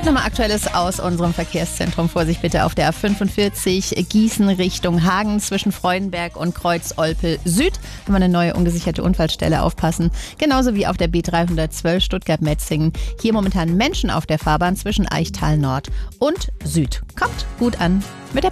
Gerade nochmal Aktuelles aus unserem Verkehrszentrum. Vorsicht bitte auf der A45 Gießen Richtung Hagen zwischen Freudenberg und Kreuz-Olpe Süd. Haben wir eine neue ungesicherte Unfallstelle, aufpassen. Genauso wie auf der B312 Stuttgart-Metzingen. Hier momentan Menschen auf der Fahrbahn zwischen Eichtal Nord und Süd. Kommt gut an mit der